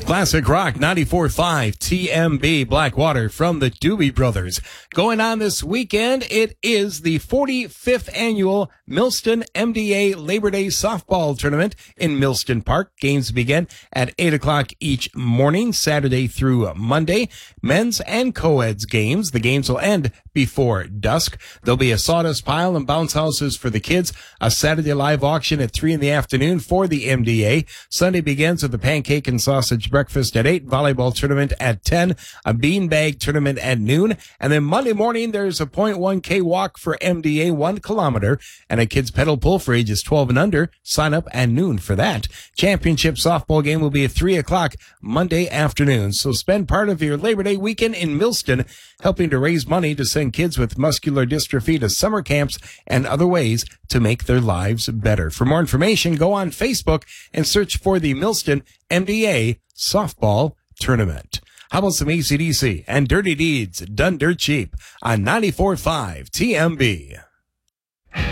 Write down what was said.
Classic Rock 94.5 TMB Blackwater from the Doobie Brothers. Going on this weekend, it is the 45th annual Millston MDA Labor Day Softball Tournament in Millston Park. Games begin at 8 o'clock each morning, Saturday through Monday. Men's and co-eds games. The games will end before dusk. There'll be a sawdust pile and bounce houses for the kids. A Saturday live auction at 3 in the afternoon for the MDA. Sunday begins with the pancake and sausage breakfast at 8, volleyball tournament at 10, a beanbag tournament at noon, and then Monday morning there's a 0.1K walk for MDA 1 kilometer and a kids pedal pull for ages 12 and under. Sign up at noon for that. Championship softball game will be at 3 o'clock Monday afternoon. So spend part of your Labor Day weekend in Millston helping to raise money to send kids with muscular dystrophy to summer camps and other ways to make their lives better. For more information, go on Facebook and search for the Millston MDA Softball Tournament. How about some AC/DC and Dirty Deeds done dirt cheap on 94.5 TMB?